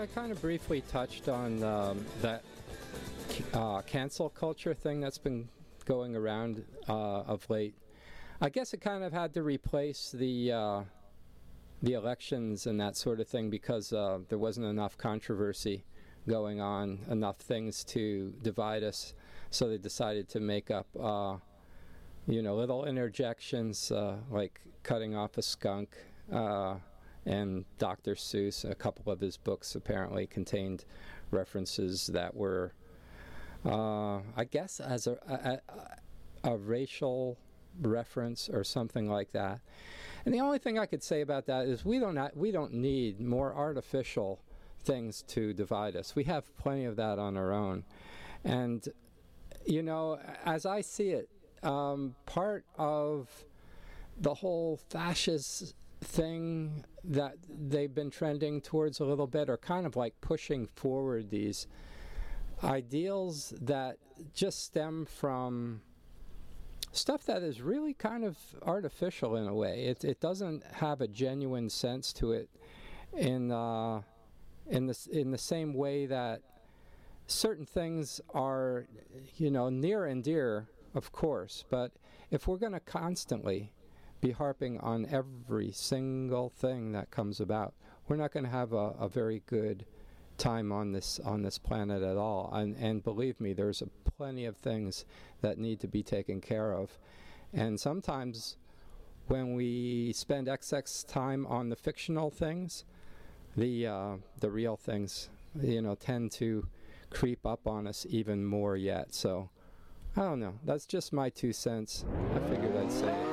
I kind of briefly touched on that cancel culture thing that's been going around of late. I guess it kind of had to replace the elections and that sort of thing because there wasn't enough controversy going on, enough things to divide us. So they decided to make up, little interjections like cutting off a skunk. And Dr. Seuss, a couple of his books apparently contained references that were, I guess, as a racial reference or something like that. And the only thing I could say about that is we don't need more artificial things to divide us. We have plenty of that on our own. And, as I see it, part of the whole fascist thing that they've been trending towards a little bit are kind of like pushing forward these ideals that just stem from stuff that is really kind of artificial in a way. It doesn't have a genuine sense to it in the same way that certain things are, near and dear, of course. But if we're going to constantly be harping on every single thing that comes about, we're not going to have a very good time on this planet at all. And believe me, there's plenty of things that need to be taken care of. And sometimes when we spend excess time on the fictional things, the real things, tend to creep up on us even more yet. So I don't know. That's just my 2 cents. I figured I'd say it.